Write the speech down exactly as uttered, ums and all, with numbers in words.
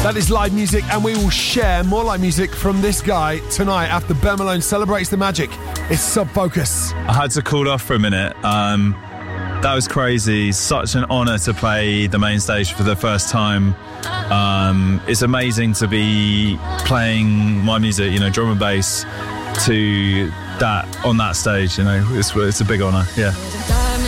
That is live music, and we will share more live music from this guy tonight after Ben Malone celebrates the magic. It's Sub Focus. I had to cool off for a minute. Um, that was crazy. Such an honour to play the main stage for the first time. Um, it's amazing to be playing my music, you know, drum and bass, to that on that stage. You know, it's it's a big honour. Yeah.